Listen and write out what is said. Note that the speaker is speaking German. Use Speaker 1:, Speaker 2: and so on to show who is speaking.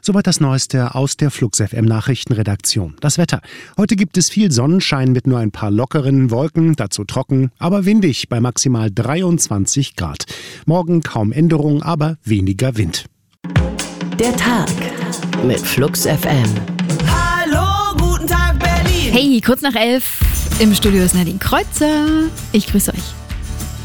Speaker 1: Soweit das Neueste aus der Flux FM Nachrichtenredaktion. Das Wetter. Heute gibt es viel Sonnenschein mit nur ein paar lockeren Wolken, dazu trocken, aber windig bei maximal 23 Grad. Morgen kaum Änderung, aber weniger Wind.
Speaker 2: Der Tag mit Flux FM.
Speaker 3: Hallo, guten Tag Berlin.
Speaker 4: Hey, kurz nach 11. Im Studio ist Nadine Kreuzer. Ich grüße euch.